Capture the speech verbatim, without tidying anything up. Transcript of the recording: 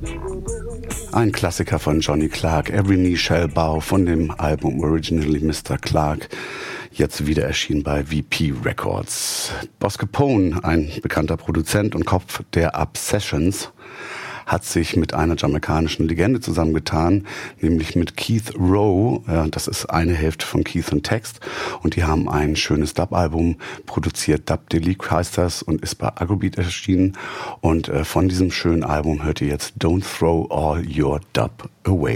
Ein Klassiker von Johnny Clark, Every Knee Shall Bow, von dem Album Originally Mister Clark, jetzt wieder erschienen bei V P Records. Boss Capone, ein bekannter Produzent und Kopf der Obsessions, hat sich mit einer jamaikanischen Legende zusammengetan, nämlich mit Keith Rowe. Das ist eine Hälfte von Keith und Text. Und die haben ein schönes Dub-Album produziert. Dub Delique heißt das und ist bei Agrobeat erschienen. Und von diesem schönen Album hört ihr jetzt Don't Throw All Your Dub Away.